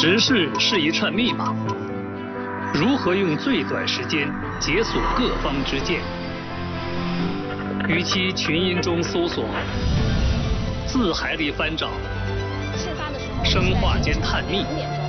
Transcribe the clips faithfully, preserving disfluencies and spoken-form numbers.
时事是一串密码，如何用最短时间解锁各方之见？与其群音中搜索，字海里翻找，生化间探秘，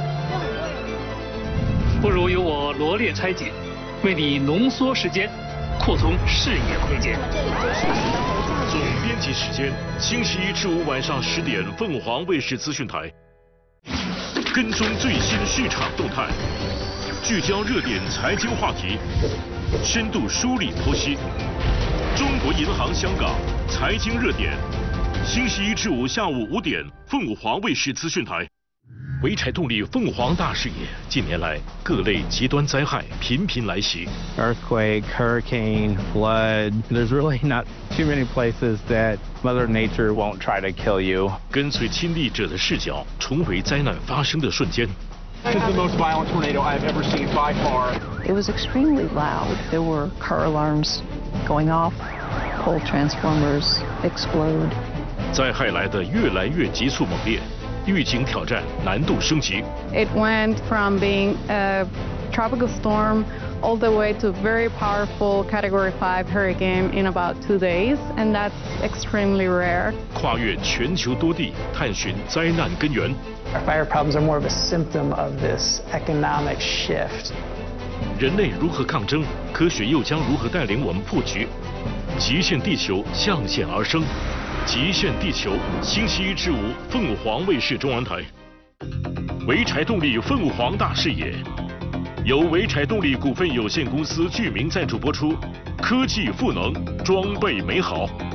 不如由我罗列拆解，为你浓缩时间，扩充视野窥见。 总编辑时间，星期一至五晚上十点，凤凰卫视资讯台。跟踪最新市场动态，聚焦热点财经话题，深度梳理剖析。中国银行香港财经热点，星期一至五下午五点，凤凰卫视资讯台。潍柴动力凤凰大视野，近年来各类极端灾害频频来袭。 Earthquake, hurricane, flood. There's really not too many places that Mother Nature won't try to kill you. 跟随亲历者的视角，重回灾难发生的瞬间。 This is the most violent tornado I've ever seen by far. It was extremely loud. There were car alarms going off, pole transformers explode. 灾害来得越来越急速猛烈。预警挑战难度升级。 It went from being a tropical storm all the way to very powerful Category five hurricane in about two days, and that's extremely rare. 跨越全球多地，探寻灾难根源。 Our fire problems are more of a symptom of this economic shift. 人类如何抗争？科学又将如何带领我们破局？极限地球向险而生。极限地球，星期一至五，凤凰卫视中文台。潍柴动力凤凰大视野，由潍柴动力股份有限公司具名赞助播出。科技赋能，装备美好。